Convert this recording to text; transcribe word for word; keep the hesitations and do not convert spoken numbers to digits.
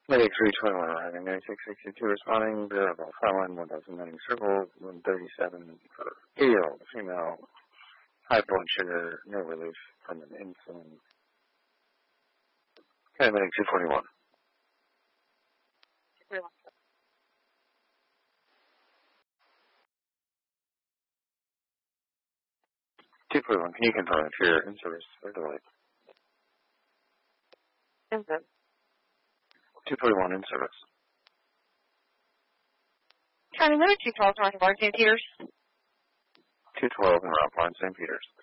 Medic three twenty-one arriving, ninety-six sixty-two responding, variable, file line one thousand nine circle, one thirty-seven for ill, female, high blood sugar, no relief from an insulin. Okay, medic two forty-one. two forty-one, can you confirm if you're in service or delayed? In service. two forty-one in service. County Road, two twelve north of Saint Peters. two twelve in Route one, Saint Peters.